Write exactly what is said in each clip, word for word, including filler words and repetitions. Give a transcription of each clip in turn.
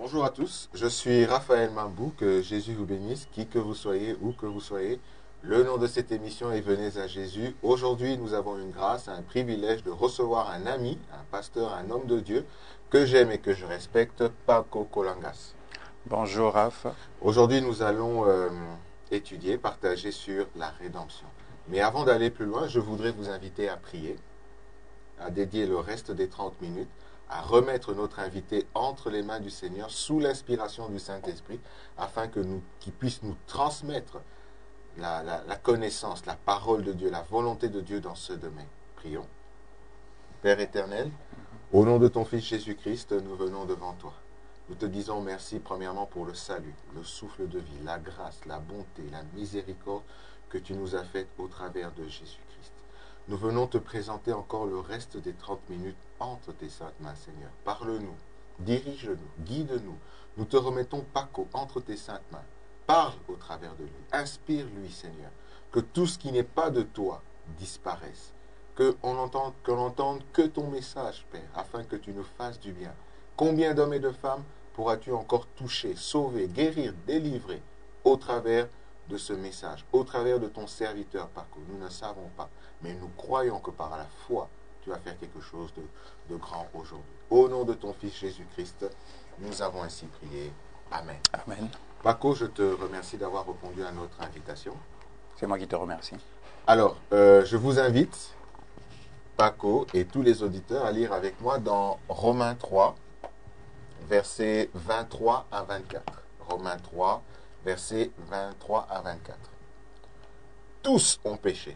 Bonjour à tous, je suis Raphaël Mambou, que Jésus vous bénisse, qui que vous soyez, où que vous soyez. Le nom de cette émission est Venez à Jésus. Aujourd'hui, nous avons une grâce, un privilège de recevoir un ami, un pasteur, un homme de Dieu, que j'aime et que je respecte, Paco Colangas. Bonjour Raph. Aujourd'hui, nous allons euh, étudier, partager sur la rédemption. Mais avant d'aller plus loin, je voudrais vous inviter à prier, à dédier le reste des trente minutes, à remettre notre invité entre les mains du Seigneur sous l'inspiration du Saint-Esprit, afin que nous, qu'il puisse nous transmettre la, la, la connaissance, la parole de Dieu, la volonté de Dieu dans ce domaine. Prions. Père éternel, au nom de ton Fils Jésus-Christ, nous venons devant toi. Nous te disons merci premièrement pour le salut, le souffle de vie, la grâce, la bonté, la miséricorde que tu nous as faite au travers de Jésus-Christ. Nous venons te présenter encore le reste des trente minutes entre tes saintes mains, Seigneur. Parle-nous, dirige-nous, guide-nous. Nous te remettons Paco entre tes saintes mains. Parle au travers de lui. Inspire-lui, Seigneur. Que tout ce qui n'est pas de toi disparaisse. Qu'on entende, qu'on entende que ton message, Père, afin que tu nous fasses du bien. Combien d'hommes et de femmes pourras-tu encore toucher, sauver, guérir, délivrer au travers de ce message, au travers de ton serviteur, Paco? Nous ne savons pas, mais nous croyons que par la foi, tu vas faire quelque chose de, de grand aujourd'hui. Au nom de ton Fils Jésus-Christ, nous avons ainsi prié. Amen. Amen. Paco, je te remercie d'avoir répondu à notre invitation. C'est moi qui te remercie. Alors, euh, je vous invite, Paco et tous les auditeurs, à lire avec moi dans Romains trois, versets vingt-trois à vingt-quatre. Romains trois, versets vingt-trois à vingt-quatre. Tous ont péché,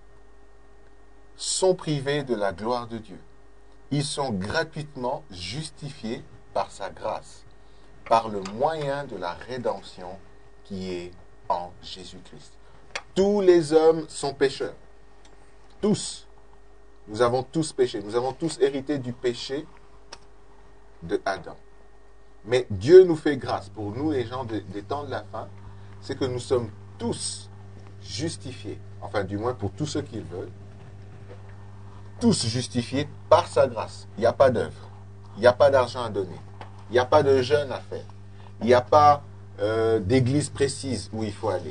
sont privés de la gloire de Dieu. Ils sont gratuitement justifiés par sa grâce, par le moyen de la rédemption qui est en Jésus-Christ. Tous les hommes sont pécheurs. Tous. Nous avons tous péché. Nous avons tous hérité du péché de Adam. Mais Dieu nous fait grâce. Pour nous, les gens de, des temps de la fin, c'est que nous sommes tous justifiés. Enfin, du moins pour tous ceux qui le veulent. Tous justifiés par sa grâce. Il n'y a pas d'œuvre. Il n'y a pas d'argent à donner. Il n'y a pas de jeûne à faire. Il n'y a pas euh, d'église précise où il faut aller.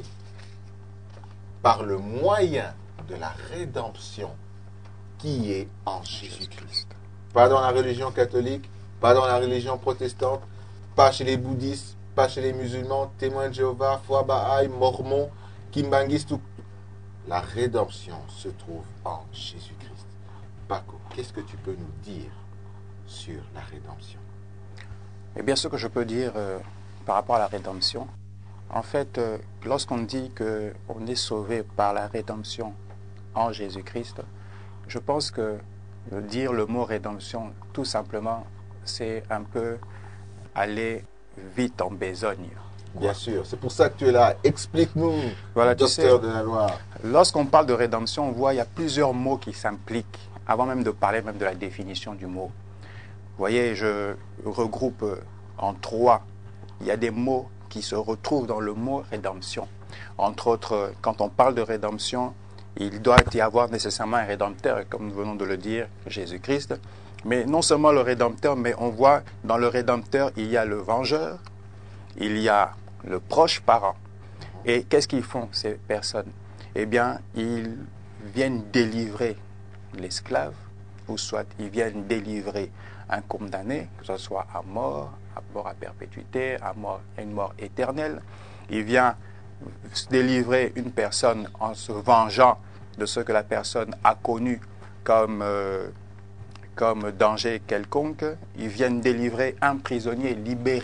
Par le moyen de la rédemption qui est en Jésus-Christ. Pas dans la religion catholique, pas dans la religion protestante, pas chez les bouddhistes, pas chez les musulmans, témoins de Jéhovah, foi Baha'i, mormons, kimbanguistes. Tout. La rédemption se trouve en Jésus-Christ. Paco, qu'est-ce que tu peux nous dire sur la rédemption? Eh bien, ce que je peux dire euh, par rapport à la rédemption, en fait, euh, lorsqu'on dit qu'on est sauvé par la rédemption en Jésus-Christ, je pense que dire le mot rédemption, tout simplement, c'est un peu aller vite en besogne. Bien sûr, c'est pour ça que tu es là. Explique-nous, voilà, docteur tu sais, de la loi. Lorsqu'on parle de rédemption, on voit il y a plusieurs mots qui s'impliquent, avant même de parler même de la définition du mot. Vous voyez, je regroupe en trois. Il y a des mots qui se retrouvent dans le mot rédemption. Entre autres, quand on parle de rédemption, il doit y avoir nécessairement un rédempteur, comme nous venons de le dire, Jésus-Christ. Mais non seulement le rédempteur, mais on voit dans le rédempteur, il y a le vengeur, il y a le proche parent. Et qu'est-ce qu'ils font, ces personnes? Eh bien, ils viennent délivrer l'esclave, ou soit ils viennent délivrer un condamné, que ce soit à mort, à mort à perpétuité, à mort, à une mort éternelle. Il vient délivrer une personne en se vengeant de ce que la personne a connu comme, euh, comme danger quelconque. Ils viennent délivrer un prisonnier libéré